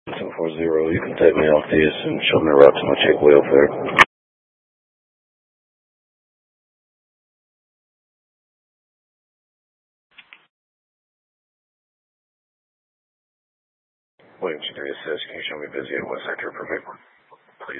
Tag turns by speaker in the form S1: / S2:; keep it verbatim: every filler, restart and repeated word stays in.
S1: seven four zero, you can take me off this and show me a route to my check welfare. Williams three assist, can you show me busy at what sector, perfect?